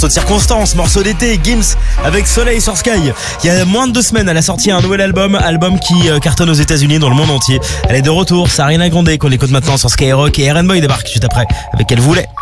morceau de circonstance, morceau d'été, Gims avec Soleil sur Sky. Il y a moins de 2 semaines, elle a sorti un nouvel album qui cartonne aux États-Unis, dans le monde entier. Elle est de retour, c'est Ariana Grande qu'on écoute maintenant sur Skyrock, et Aaron Boy débarque juste après avec Elle voulait.